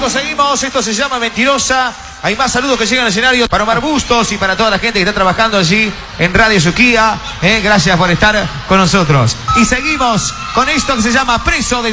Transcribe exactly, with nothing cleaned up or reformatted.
chicos, seguimos. Esto se llama Mentirosa. Hay más saludos que llegan al escenario para Omar Bustos y para toda la gente que está trabajando allí en Radio Suquía. Eh, gracias por estar con nosotros. Y seguimos con esto que se llama Preso de